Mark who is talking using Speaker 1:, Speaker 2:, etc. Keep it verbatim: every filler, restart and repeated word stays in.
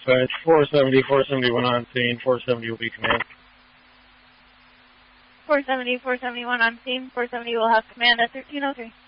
Speaker 1: Dispatch, four seventy, four seventy-one on scene, four seventy will be command.
Speaker 2: four seventy, four seventy-one on scene, four seventy will have command at thirteen oh three.